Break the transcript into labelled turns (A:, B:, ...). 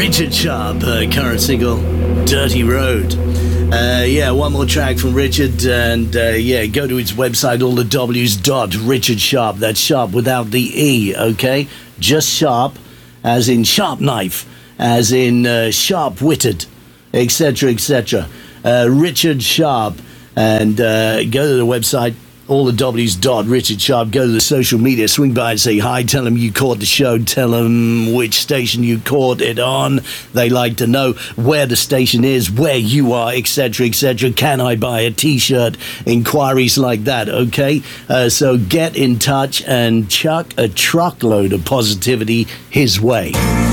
A: Richard Sharp, current single, Dirty Road. One more track from Richard, and go to his website, all the W's dot Richard Sharp. That's Sharp without the E, okay? Just Sharp, as in sharp knife, as in sharp-witted, etc., etc. Richard Sharp, and go to the website, all the W's dot Richard Sharp. Go to the social media, swing by and say hi, tell them you caught the show, tell them which station you caught it on. They like to know where the station is, where you are, etc., etc. Can I buy a t-shirt? Inquiries like that, okay? So get in touch and chuck a truckload of positivity his way.